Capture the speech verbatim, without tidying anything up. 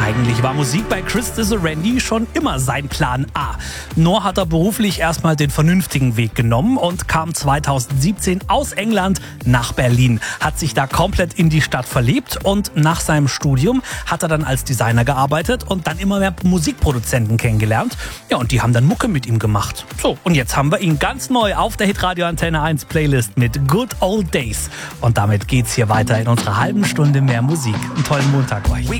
Eigentlich war Musik bei Chris Randy schon immer sein Plan A. Nur hat er beruflich erstmal den vernünftigen Weg genommen und kam zweitausendsiebzehn aus England nach Berlin. Hat sich da komplett in die Stadt verliebt und nach seinem Studium hat er dann als Designer gearbeitet und dann immer mehr Musikproduzenten kennengelernt. Ja, und die haben dann Mucke mit ihm gemacht. So, und jetzt haben wir ihn ganz neu auf der Hitradio Antenne eins Playlist mit Good Old Days. Und damit geht's hier weiter in unserer halben Stunde mehr Musik. Einen tollen Montag euch.